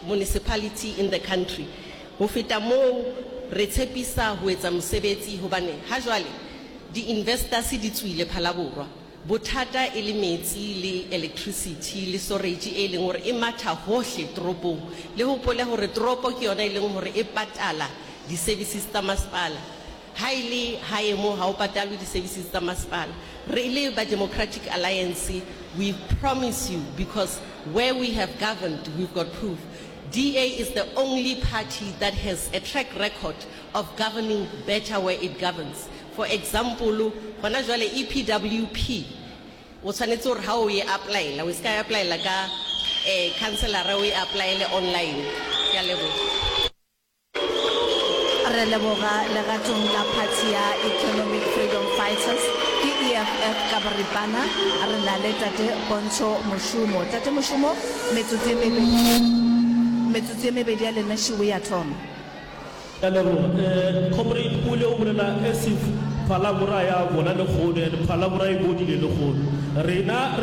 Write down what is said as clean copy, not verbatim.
municipality in the country. Ho feta moo re tshepisa ho etsa mosebetsi hobane ha jwale di investors di tswile Phalaborwa. Bothata e le metsi le electricity le storage e leng hore e matha hohle toropong le hopole hore toropo ke yona e leng hore e patala di services tsa masepala ha ile hae mo ha o patalwe di services tsa masepala re ile ba Democratic Alliance we promise you, because where we have governed we've got proof. DA is the only party that has a track record of governing better where it governs. For example, hona jwale EPWP o tshwanetse hore ha o e apply la o ska apply la ka councillor o e apply le online ke a leboha. Re leboga legatong la party ya Economic Freedom Fighters ke EFF ka Boripana re na le tate Bontsho Moshomo. Tate Moshomo metsotso e mebedi ya lena shiwe ya thoma. Comrade Pule o bolela esif Phalaborwa ya bona le khone Phalaborwa e bodile le khone rena